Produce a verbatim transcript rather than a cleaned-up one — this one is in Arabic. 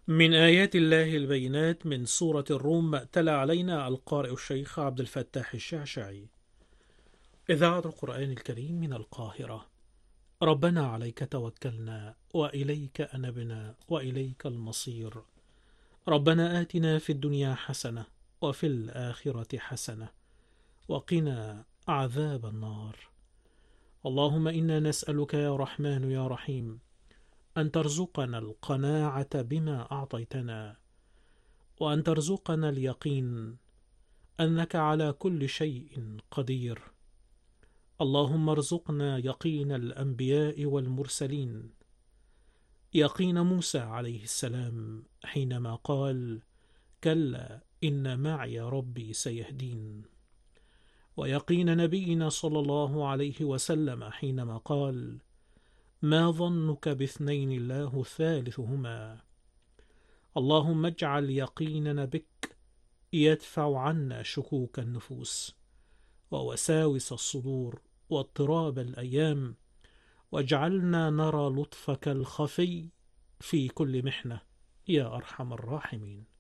من آيات الله البينات من سورة الروم تلا علينا القارئ الشيخ عبد الفتاح الشعشعي. إذاعة القرآن الكريم من القاهرة. ربنا عليك توكلنا وإليك أنبنا وإليك المصير. ربنا آتنا في الدنيا حسنة وفي الآخرة حسنة وقنا عذاب النار. اللهم إنا نسألك يا رحمن يا رحيم أن ترزقنا القناعة بما أعطيتنا، وأن ترزقنا اليقين أنك على كل شيء قدير. اللهم ارزقنا يقين الأنبياء والمرسلين، يقين موسى عليه السلام حينما قال: كلا إن معي ربي سيهدين، ويقين نبينا صلى الله عليه وسلم حينما قال: ما ظنك باثنين الله ثالثهما. اللهم اجعل يقيننا بك يدفع عنا شكوك النفوس ووساوس الصدور واضطراب الأيام، واجعلنا نرى لطفك الخفي في كل محنة يا أرحم الراحمين.